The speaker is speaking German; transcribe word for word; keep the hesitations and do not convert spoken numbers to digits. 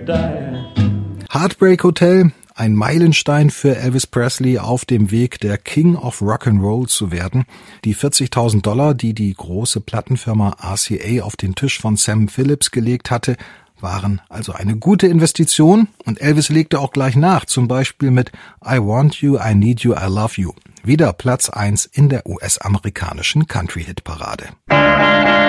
die. Heartbreak Hotel, ein Meilenstein für Elvis Presley auf dem Weg, der King of Rock'n'Roll zu werden. Die vierzigtausend Dollar, die die große Plattenfirma R C A auf den Tisch von Sam Phillips gelegt hatte, waren also eine gute Investition, und Elvis legte auch gleich nach, zum Beispiel mit I Want You, I Need You, I Love You. Wieder Platz eins in der U S-amerikanischen Country-Hitparade.